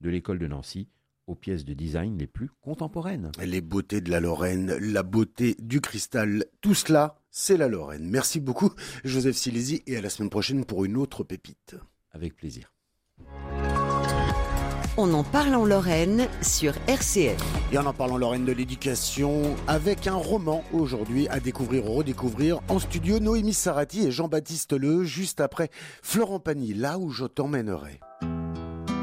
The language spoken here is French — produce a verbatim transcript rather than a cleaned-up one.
de l'école de Nancy aux pièces de design les plus contemporaines. Les beautés de la Lorraine, la beauté du cristal, tout cela, c'est la Lorraine. Merci beaucoup Joseph Silési et à la semaine prochaine pour une autre pépite. Avec plaisir. On en parle en Lorraine sur R C F. Et en en parlant Lorraine de l'éducation, avec un roman aujourd'hui à découvrir ou redécouvrir en studio, Noémie Sarati et Jean-Baptiste Leu, juste après Florent Pagny, là où je t'emmènerai.